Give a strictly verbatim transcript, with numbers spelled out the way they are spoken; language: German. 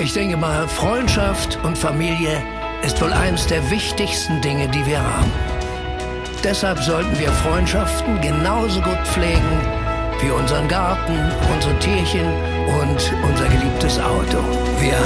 Ich denke mal, Freundschaft und Familie ist wohl eines der wichtigsten Dinge, die wir haben. Deshalb sollten wir Freundschaften genauso gut pflegen wie unseren Garten, unsere Tierchen und unser geliebtes Auto. Wir